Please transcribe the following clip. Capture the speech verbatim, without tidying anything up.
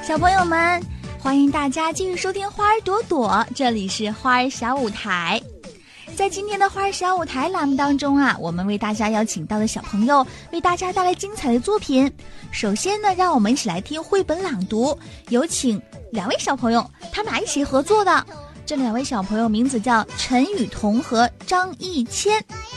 小朋友们，欢迎大家继续收听花儿朵朵，这里是花儿小舞台。在今天的花儿小舞台栏目当中啊，我们为大家邀请到的小朋友为大家带来精彩的作品。首先呢，让我们一起来听绘本朗读，有请两位小朋友，他们俩一起合作的。这两位小朋友名字叫陈雨桐和张艺谦。